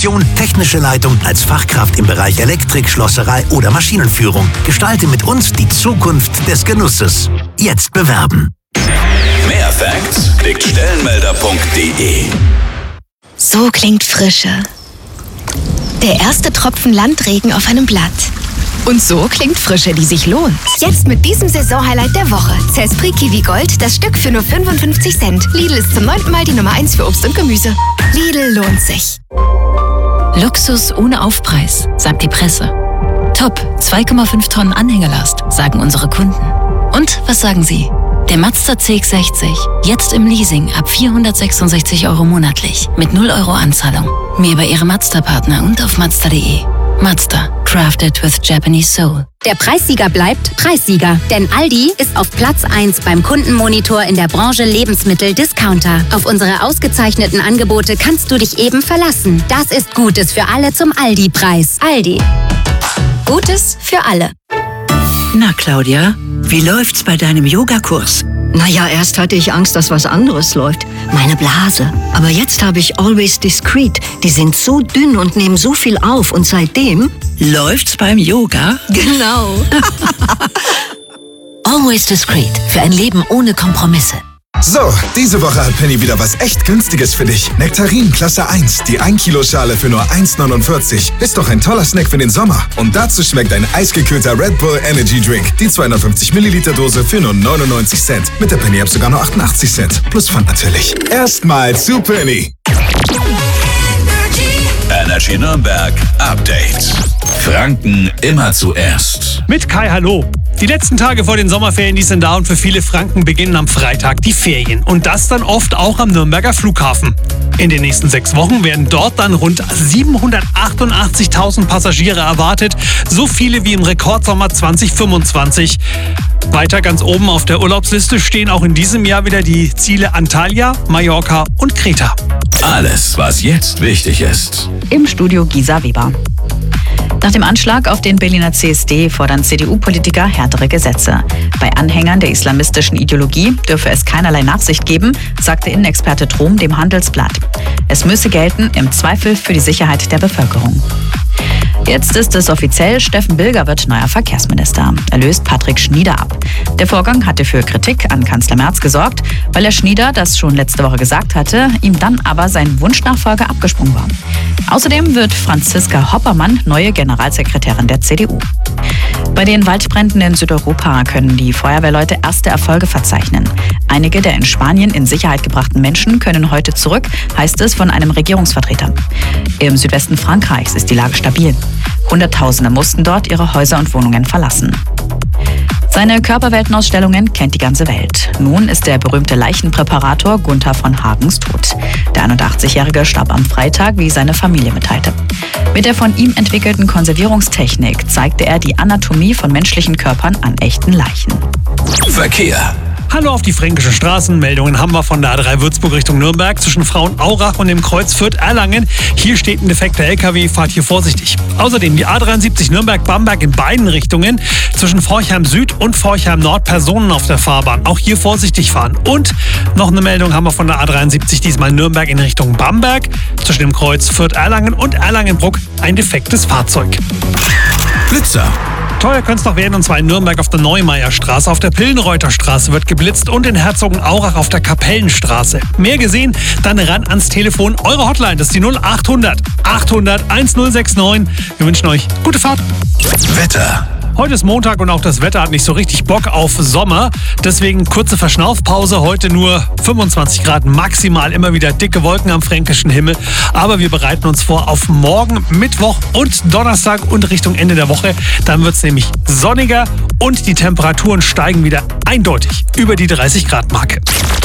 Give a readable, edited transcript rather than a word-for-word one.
Installation, technische Leitung, als Fachkraft im Bereich Elektrik, Schlosserei oder Maschinenführung. Gestalte mit uns die Zukunft des Genusses. Jetzt bewerben. Mehr Facts kriegt Stellenmelder.de. So klingt Frische. Der erste Tropfen Landregen auf einem Blatt. Und so klingt Frische, die sich lohnt. Jetzt mit diesem Saisonhighlight der Woche. Cespri Kiwi Gold, das Stück für nur 55 Cent. Lidl ist zum 9. Mal die Nummer 1 für Obst und Gemüse. Lidl lohnt sich. Luxus ohne Aufpreis, sagt die Presse. Top, 2,5 Tonnen Anhängerlast, sagen unsere Kunden. Und was sagen Sie? Der Mazda CX-60, jetzt im Leasing ab 466 € monatlich, mit 0 € Anzahlung. Mehr bei Ihrem Mazda-Partner und auf Mazda.de. Mazda, crafted with Japanese soul. Der Preissieger bleibt Preissieger, denn Aldi ist auf Platz 1 beim Kundenmonitor in der Branche Lebensmittel-Discounter. Auf unsere ausgezeichneten Angebote kannst du dich eben verlassen. Das ist Gutes für alle zum Aldi-Preis. Aldi. Gutes für alle. Na, Claudia, wie läuft's bei deinem Yogakurs? Naja, erst hatte ich Angst, dass was anderes läuft. Meine Blase. Aber jetzt habe ich Always Discreet. Die sind so dünn und nehmen so viel auf. Und seitdem... Läuft's beim Yoga? Genau. Always Discreet, für ein Leben ohne Kompromisse. So, diese Woche hat Penny wieder was echt Günstiges für dich. Nektarin Klasse 1, die 1 Kilo Schale für nur 1,49. Ist doch ein toller Snack für den Sommer. Und dazu schmeckt ein eisgekühlter Red Bull Energy Drink. Die 250 Milliliter Dose für nur 99 Cent. Mit der Penny App sogar nur 88 Cent. Plus Pfand natürlich. Erstmal zu Penny. Energy Nürnberg Update. Franken immer zuerst. Mit Kai, hallo. Die letzten Tage vor den Sommerferien, die sind da und für viele Franken beginnen am Freitag die Ferien. Und das dann oft auch am Nürnberger Flughafen. In den nächsten 6 Wochen werden dort dann rund 788.000 Passagiere erwartet. So viele wie im Rekordsommer 2025. Weiter ganz oben auf der Urlaubsliste stehen auch in diesem Jahr wieder die Ziele Antalya, Mallorca und Kreta. Alles, was jetzt wichtig ist. Im Studio Gisa Weber. Nach dem Anschlag auf den Berliner CSD fordern CDU-Politiker härtere Gesetze. Bei Anhängern der islamistischen Ideologie dürfe es keinerlei Nachsicht geben, sagte Innenexperte Trom dem Handelsblatt. Es müsse gelten, im Zweifel für die Sicherheit der Bevölkerung. Jetzt ist es offiziell, Steffen Bilger wird neuer Verkehrsminister. Er löst Patrick Schnieder ab. Der Vorgang hatte für Kritik an Kanzler Merz gesorgt, weil er Schnieder das schon letzte Woche gesagt hatte, ihm dann aber sein Wunschnachfolger abgesprungen war. Außerdem wird Franziska Hoppermann neue Generalsekretärin der CDU. Bei den Waldbränden in Südeuropa können die Feuerwehrleute erste Erfolge verzeichnen. Einige der in Spanien in Sicherheit gebrachten Menschen können heute zurück, heißt es von einem Regierungsvertreter. Im Südwesten Frankreichs ist die Lage stabil. Hunderttausende mussten dort ihre Häuser und Wohnungen verlassen. Seine Körperweltenausstellungen kennt die ganze Welt. Nun ist der berühmte Leichenpräparator Gunther von Hagens tot. Der 81-Jährige starb am Freitag, wie seine Familie mitteilte. Mit der von ihm entwickelten Konservierungstechnik zeigte er die Anatomie von menschlichen Körpern an echten Leichen. Verkehr. Hallo auf die Fränkische Straßen. Meldungen haben wir von der A3 Würzburg Richtung Nürnberg zwischen Frauenaurach und dem Kreuz Fürth-Erlangen. Hier steht ein defekter LKW, fahrt hier vorsichtig. Außerdem die A73 Nürnberg-Bamberg in beiden Richtungen. Zwischen Forchheim Süd und Forchheim Nord Personen auf der Fahrbahn. Auch hier vorsichtig fahren. Und noch eine Meldung haben wir von der A73, diesmal Nürnberg in Richtung Bamberg. Zwischen dem Kreuz Fürth-Erlangen und Erlangenbruck ein defektes Fahrzeug. Blitzer. Teuer könnte es noch werden, und zwar in Nürnberg auf der Neumeierstraße, auf der Pillenreuther Straße wird geblitzt und in Herzogenaurach auf der Kapellenstraße. Mehr gesehen? Dann ran ans Telefon. Eure Hotline, das ist die 0800 800 1069. Wir wünschen euch gute Fahrt. Wetter. Heute ist Montag und auch das Wetter hat nicht so richtig Bock auf Sommer. Deswegen kurze Verschnaufpause. Heute nur 25 Grad maximal, immer wieder dicke Wolken am fränkischen Himmel. Aber wir bereiten uns vor auf morgen, Mittwoch und Donnerstag und Richtung Ende der Woche. Dann wird es nämlich sonniger und die Temperaturen steigen wieder eindeutig über die 30 Grad Marke.